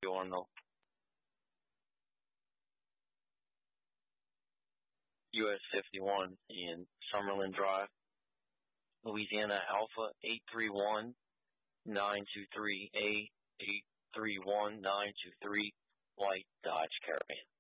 you want to know? US 51 in Summerlin Drive, Louisiana Alpha 831-923A 831-923 White Dodge Caravan.